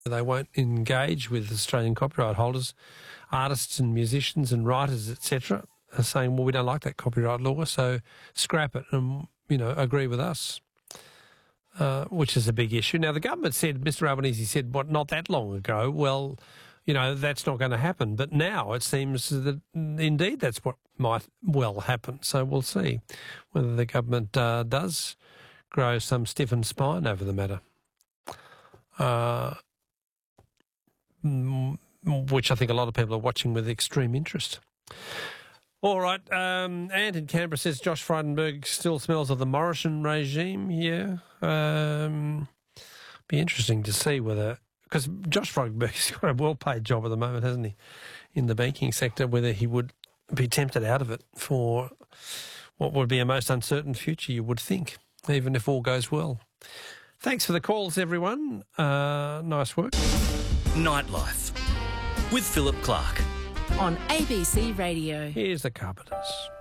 They won't engage with Australian copyright holders, artists and musicians and writers, etc., are saying, well, we don't like that copyright law, so scrap it and, agree with us, which is a big issue. Now, the government said, Mr Albanese said, not that long ago, well, that's not going to happen. But now it seems that indeed that's what might well happen. So we'll see whether the government does grow some stiffened spine over the matter. Which I think a lot of people are watching with extreme interest. All right, Ant in Canberra says Josh Frydenberg still smells of the Morrison regime. Yeah, be interesting to see whether, because Josh Frydenberg's got a well-paid job at the moment, hasn't he, in the banking sector, whether he would be tempted out of it for what would be a most uncertain future, you would think, even if all goes well. Thanks for the calls, everyone. Nice work. Nightlife with Philip Clark. On ABC Radio. Here's the Carpenters.